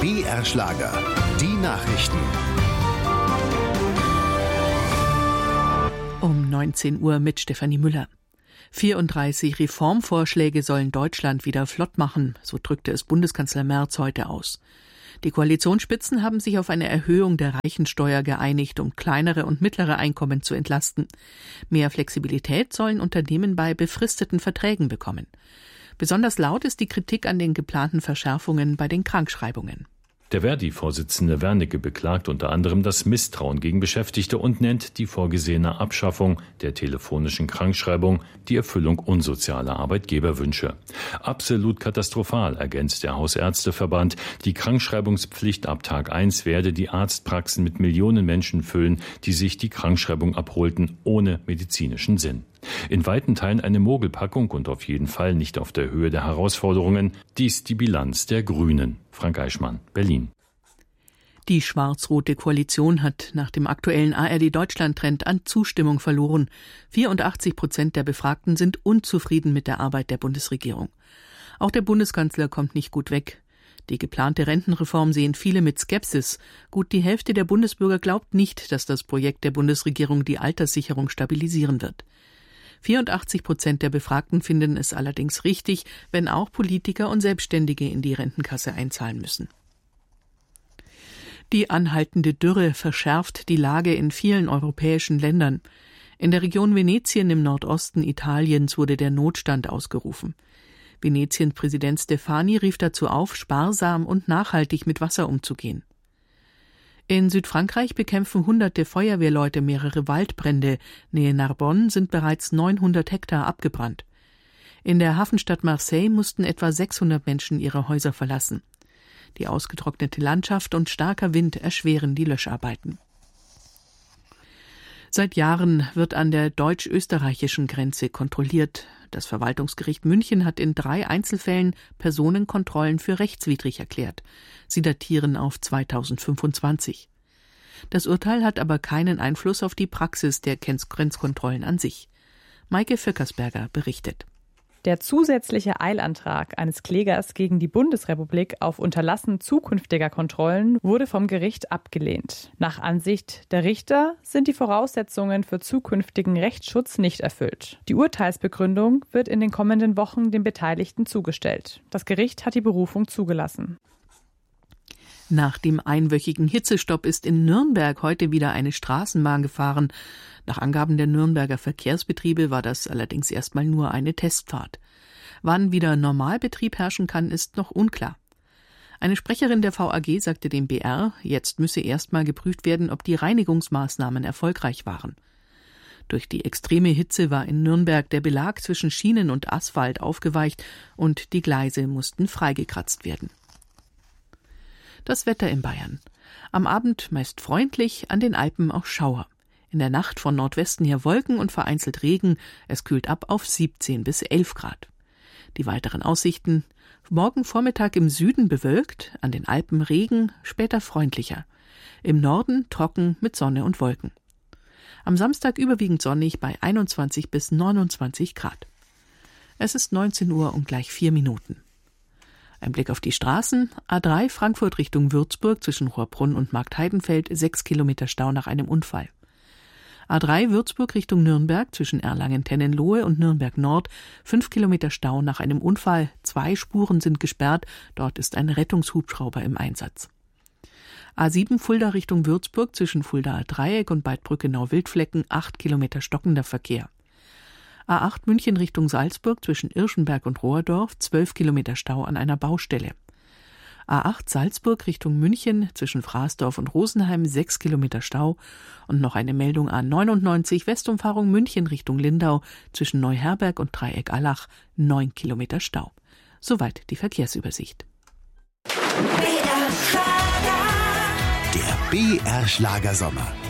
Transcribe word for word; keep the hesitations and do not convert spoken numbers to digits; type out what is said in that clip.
B R-Schlager, die Nachrichten. Um neunzehn Uhr mit Stefanie Müller. vierunddreißig Reformvorschläge sollen Deutschland wieder flott machen, so drückte es Bundeskanzler Merz heute aus. Die Koalitionsspitzen haben sich auf eine Erhöhung der Reichensteuer geeinigt, um kleinere und mittlere Einkommen zu entlasten. Mehr Flexibilität sollen Unternehmen bei befristeten Verträgen bekommen. Besonders laut ist die Kritik an den geplanten Verschärfungen bei den Krankschreibungen. Der Verdi-Vorsitzende Wernicke beklagt unter anderem das Misstrauen gegen Beschäftigte und nennt die vorgesehene Abschaffung der telefonischen Krankschreibung die Erfüllung unsozialer Arbeitgeberwünsche. Absolut katastrophal, ergänzt der Hausärzteverband. Die Krankschreibungspflicht ab Tag eins werde die Arztpraxen mit Millionen Menschen füllen, die sich die Krankschreibung abholten, ohne medizinischen Sinn. In weiten Teilen eine Mogelpackung und auf jeden Fall nicht auf der Höhe der Herausforderungen. Dies die Bilanz der Grünen. Frank Eichmann, Berlin. Die schwarz-rote Koalition hat nach dem aktuellen A R D-Deutschland-Trend an Zustimmung verloren. vierundachtzig Prozent der Befragten sind unzufrieden mit der Arbeit der Bundesregierung. Auch der Bundeskanzler kommt nicht gut weg. Die geplante Rentenreform sehen viele mit Skepsis. Gut die Hälfte der Bundesbürger glaubt nicht, dass das Projekt der Bundesregierung die Alterssicherung stabilisieren wird. vierundachtzig Prozent der Befragten finden es allerdings richtig, wenn auch Politiker und Selbstständige in die Rentenkasse einzahlen müssen. Die anhaltende Dürre verschärft die Lage in vielen europäischen Ländern. In der Region Venetien im Nordosten Italiens wurde der Notstand ausgerufen. Venetiens Präsident Stefani rief dazu auf, sparsam und nachhaltig mit Wasser umzugehen. In Südfrankreich bekämpfen hunderte Feuerwehrleute mehrere Waldbrände. Nähe Narbonne sind bereits neunhundert Hektar abgebrannt. In der Hafenstadt Marseille mussten etwa sechshundert Menschen ihre Häuser verlassen. Die ausgetrocknete Landschaft und starker Wind erschweren die Löscharbeiten. Seit Jahren wird an der deutsch-österreichischen Grenze kontrolliert. Das Verwaltungsgericht München hat in drei Einzelfällen Personenkontrollen für rechtswidrig erklärt. Sie datieren auf zweitausendfünfundzwanzig. Das Urteil hat aber keinen Einfluss auf die Praxis der Grenzkontrollen an sich. Maike Vöckersberger berichtet. Der zusätzliche Eilantrag eines Klägers gegen die Bundesrepublik auf Unterlassen zukünftiger Kontrollen wurde vom Gericht abgelehnt. Nach Ansicht der Richter sind die Voraussetzungen für zukünftigen Rechtsschutz nicht erfüllt. Die Urteilsbegründung wird in den kommenden Wochen den Beteiligten zugestellt. Das Gericht hat die Berufung zugelassen. Nach dem einwöchigen Hitzestopp ist in Nürnberg heute wieder eine Straßenbahn gefahren. Nach Angaben der Nürnberger Verkehrsbetriebe war das allerdings erstmal nur eine Testfahrt. Wann wieder Normalbetrieb herrschen kann, ist noch unklar. Eine Sprecherin der V A G sagte dem B R, jetzt müsse erstmal geprüft werden, ob die Reinigungsmaßnahmen erfolgreich waren. Durch die extreme Hitze war in Nürnberg der Belag zwischen Schienen und Asphalt aufgeweicht und die Gleise mussten freigekratzt werden. Das Wetter in Bayern. Am Abend meist freundlich, an den Alpen auch Schauer. In der Nacht von Nordwesten her Wolken und vereinzelt Regen. Es kühlt ab auf siebzehn bis elf Grad. Die weiteren Aussichten. Morgen Vormittag im Süden bewölkt, an den Alpen Regen, später freundlicher. Im Norden trocken mit Sonne und Wolken. Am Samstag überwiegend sonnig bei einundzwanzig bis neunundzwanzig Grad. Es ist neunzehn Uhr und gleich vier Minuten. Ein Blick auf die Straßen. A drei Frankfurt Richtung Würzburg zwischen Rohrbrunn und Marktheidenfeld, sechs Kilometer Stau nach einem Unfall. A drei Würzburg Richtung Nürnberg zwischen Erlangen-Tennenlohe und Nürnberg Nord, fünf Kilometer Stau nach einem Unfall. Zwei Spuren sind gesperrt, dort ist ein Rettungshubschrauber im Einsatz. A sieben Fulda Richtung Würzburg zwischen Fuldaer Dreieck und Bad Brückenau-Wildflecken, acht Kilometer stockender Verkehr. A acht München Richtung Salzburg zwischen Irschenberg und Rohrdorf, zwölf Kilometer Stau an einer Baustelle. A acht Salzburg Richtung München zwischen Fraßdorf und Rosenheim, sechs Kilometer Stau. Und noch eine Meldung A neunundneunzig Westumfahrung München Richtung Lindau zwischen Neuherberg und Dreieck Allach, neun Kilometer Stau. Soweit die Verkehrsübersicht. Der B R-Schlagersommer.